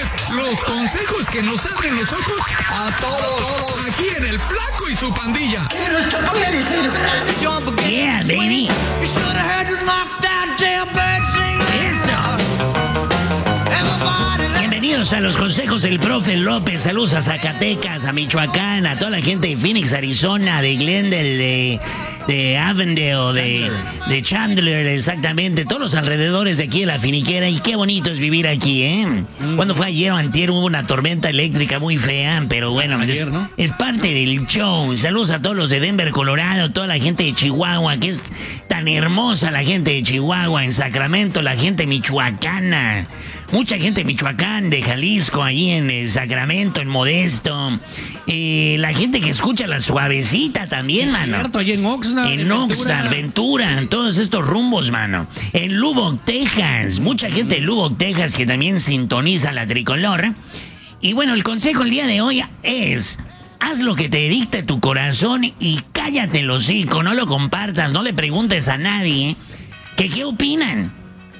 Los consejos que nos abren los ojos a todos. Aquí en El Flaco y su pandilla. Yeah, baby. Eso. Bienvenidos a los consejos del profe López. Saludos a Zacatecas, a Michoacán, a toda la gente de Phoenix, Arizona, de Glendale, de Avondale, de Chandler, exactamente. Todos los alrededores de aquí de la finiquera. Y qué bonito es vivir aquí, ¿eh? Cuando fue ayer o antier hubo una tormenta eléctrica muy fea, pero bueno, Ayer, ¿no? es parte del show. Saludos a todos los de Denver, Colorado, toda la gente de Chihuahua, que es tan hermosa la gente de Chihuahua, en Sacramento, la gente michoacana. Mucha gente de Michoacán, de Jalisco, ahí en Sacramento, en Modesto. La gente que escucha la suavecita también, Es mano. cierto, allí en Oxnard. En Oxnard, Ventura, en todos estos rumbos, mano. En Lubbock, Texas. Mucha gente de Lubbock, Texas, que también sintoniza la tricolor. Y bueno, el consejo el día de hoy es: haz lo que te dicte tu corazón y cállate el hocico. No lo compartas, no le preguntes a nadie que qué opinan.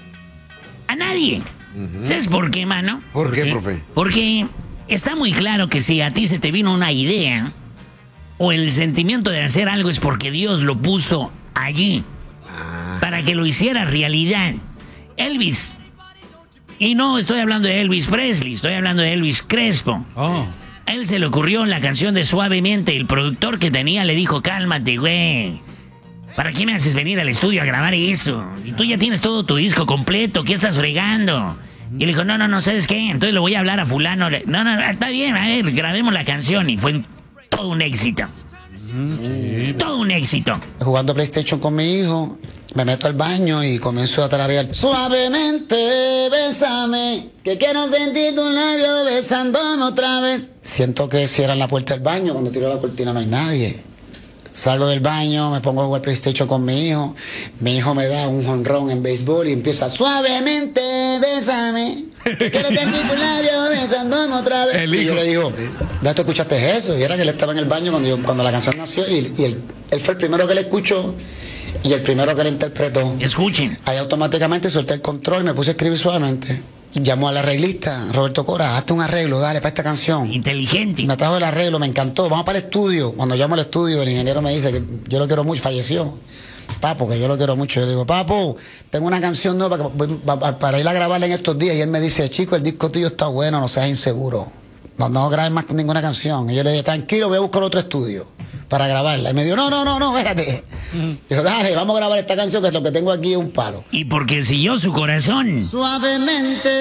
A nadie. ¿Sabes por qué, mano? ¿Por qué, qué? profe? Porque está muy claro que si a ti se te vino una idea o el sentimiento de hacer algo es porque Dios lo puso allí para que lo hiciera realidad. Elvis. Y no estoy hablando de Elvis Presley, estoy hablando de Elvis Crespo. Oh. A él se le ocurrió la canción de Suavemente. El productor que tenía le dijo: cálmate, güey. ¿Para qué me haces venir al estudio a grabar eso? Y tú ya tienes todo tu disco completo. ¿Qué estás fregando? Y le dijo: no, ¿sabes qué? Entonces le voy a hablar a fulano. No, está bien, a ver, grabemos la canción. Y fue todo un éxito. Sí. Todo un éxito. Jugando PlayStation con mi hijo, me meto al baño y comienzo a tararear. Suavemente, bésame, que quiero sentir tu labio besándome otra vez. Siento que cierran la puerta del baño, cuando tiro la cortina no hay nadie. Salgo del baño, me pongo a jugar PlayStation con mi hijo me da un jonrón en béisbol y empieza: suavemente, bésame, que quiero sentir tu labio besándome otra vez. El Y yo hijo. le digo: ¿dónde tú escuchaste eso? Y era que él estaba en el baño cuando la canción nació y él fue el primero que la escuchó y el primero que la interpretó. Escuchen. Ahí automáticamente solté el control, me puse a escribir suavemente. Llamó al arreglista, Roberto Cora: hazte un arreglo, dale, para esta canción. Inteligente. Me trajo el arreglo, me encantó. Vamos para el estudio. Cuando llamo al estudio, el ingeniero me dice que yo lo quiero mucho. Falleció Papo, que yo lo quiero mucho. Yo le digo: Papo, tengo una canción nueva para ir a grabarla en estos días. Y él me dice: chico, el disco tuyo está bueno, no seas inseguro. No grabes más ninguna canción. Y yo le dije: tranquilo, voy a buscar otro estudio para grabarla. Y me dijo: no, espérate. Dijo: dale, vamos a grabar esta canción, que lo que tengo aquí es un palo. Y porque siguió su corazón. Suavemente,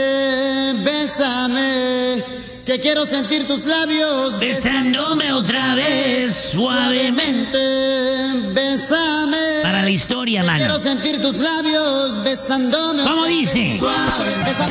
bésame, que quiero sentir tus labios Besándome otra vez, suavemente. Bésame, Para la historia, mano. quiero sentir tus labios besándome. ¿Cómo dice? Suave, bésame,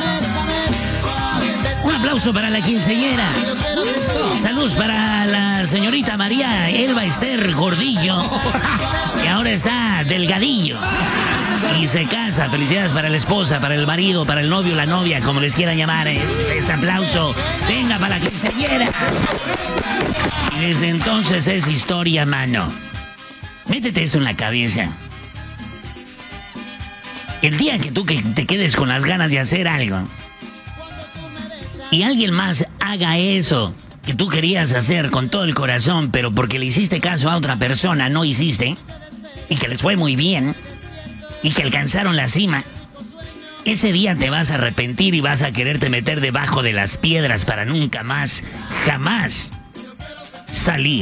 Un aplauso para la quinceañera. Saludos para la señorita María Elba Esther Gordillo, que ahora está delgadillo y se casa. Felicidades para la esposa, para el marido, para el novio, la novia, como les quieran llamar. Ese aplauso. Venga para la quinceañera. Y desde entonces es historia, mano. Métete eso en la cabeza. El día que tú te quedes con las ganas de hacer algo y alguien más haga eso que tú querías hacer con todo el corazón, pero porque le hiciste caso a otra persona no hiciste, y que les fue muy bien, y que alcanzaron la cima, ese día te vas a arrepentir y vas a quererte meter debajo de las piedras para nunca más, jamás salir.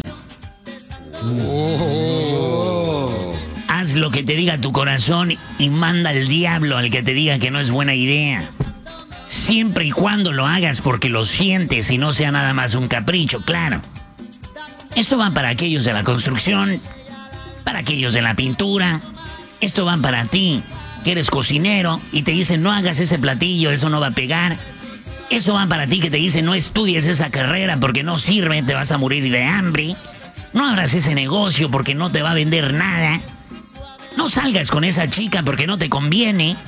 Haz lo que te diga tu corazón y manda al diablo al que te diga que no es buena idea. Siempre y cuando lo hagas porque lo sientes y no sea nada más un capricho, claro. Esto va para aquellos de la construcción, para aquellos de la pintura. Esto va para ti, que eres cocinero y te dicen: no hagas ese platillo, eso no va a pegar. Eso va para ti que te dicen: no estudies esa carrera porque no sirve, te vas a morir de hambre. No abras ese negocio porque no te va a vender nada. No salgas con esa chica porque no te conviene.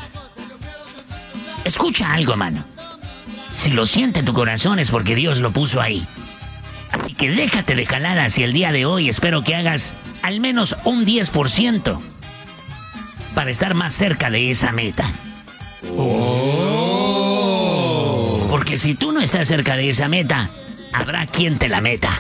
Escucha algo, mano. Si lo siente tu corazón es porque Dios lo puso ahí. Así que déjate de jaladas y el día de hoy espero que hagas al menos un 10% para estar más cerca de esa meta. Porque Porque si tú no estás cerca de esa meta, habrá quien te la meta.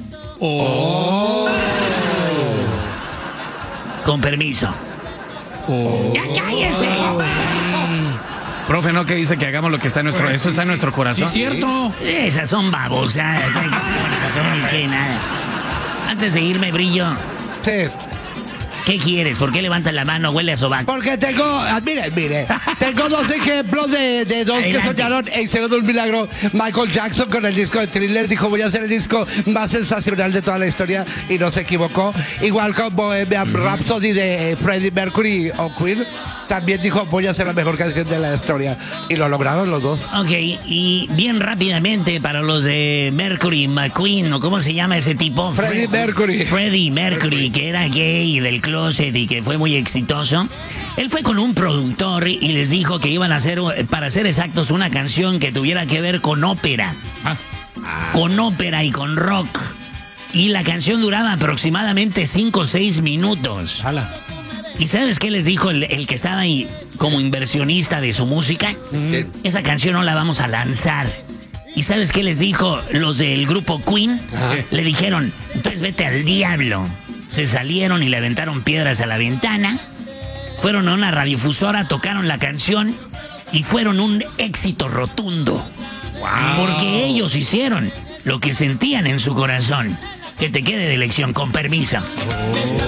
Con permiso. ¡Ya cállese! Profe, ¿no? Que dice que hagamos lo que está en nuestro... Eso está en nuestro corazón. Sí, cierto. Esas son babosas. Corazón y qué nada. Antes de irme, Brillo, Sí. ¿qué quieres? ¿Por qué levantas la mano? Huele a sobaco. Porque tengo, mire, tengo dos ejemplos de dos Adelante. que soñaron e hicieron un milagro. Michael Jackson con el disco de Thriller dijo, voy a hacer el disco más sensacional de toda la historia, y no se equivocó. Igual con Bohemian Rhapsody de Freddie Mercury o Queen, también dijo, voy a hacer la mejor canción de la historia, y lo lograron los dos. Ok, y bien rápidamente para los de Mercury McQueen, ¿o cómo se llama ese tipo? Freddie Mercury. Freddie Mercury, que era gay del closet y que fue muy exitoso. Él fue con un productor y les dijo que iban a hacer, para ser exactos, una canción que tuviera que ver con ópera. Con ópera y con rock. Y la canción duraba aproximadamente 5 o 6 minutos. Jala. ¿Y sabes qué les dijo el que estaba ahí como inversionista de su música? Esa canción no la vamos a lanzar. ¿Y sabes qué les dijo los del grupo Queen? Le dijeron, entonces vete al diablo. Se salieron y le aventaron piedras a la ventana. Fueron a una radiodifusora, tocaron la canción y fueron un éxito rotundo. Porque ellos hicieron lo que sentían en su corazón. Que te quede de lección, con permiso.